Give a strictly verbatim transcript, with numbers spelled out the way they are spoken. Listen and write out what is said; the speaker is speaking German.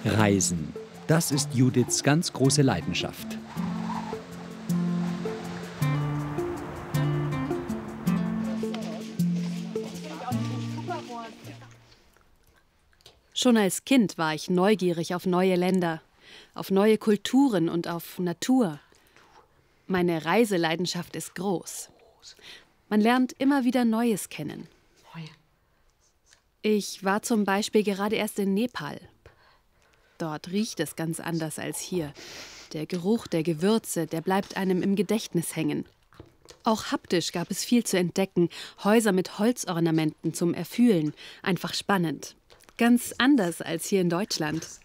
Reisen, das ist Judiths ganz große Leidenschaft. Schon als Kind war ich neugierig auf neue Länder, auf neue Kulturen und auf Natur. Meine Reiseleidenschaft ist groß. Man lernt immer wieder Neues kennen. Ich war zum Beispiel gerade erst in Nepal. Dort riecht es ganz anders als hier. Der Geruch der Gewürze, der bleibt einem im Gedächtnis hängen. Auch haptisch gab es viel zu entdecken. Häuser mit Holzornamenten zum Erfühlen. Einfach spannend. Ganz anders als hier in Deutschland.